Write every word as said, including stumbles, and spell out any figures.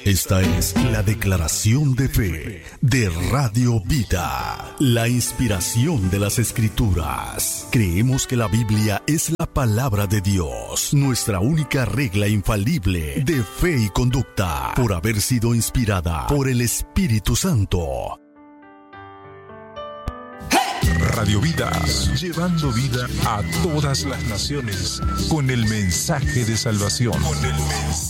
Esta es la declaración de fe de Radio Vida, la inspiración de las Escrituras. Creemos que la Biblia es la palabra de Dios, nuestra única regla infalible de fe y conducta, por haber sido inspirada por el Espíritu Santo. Radio Vida, llevando vida a todas las naciones con el mensaje de salvación.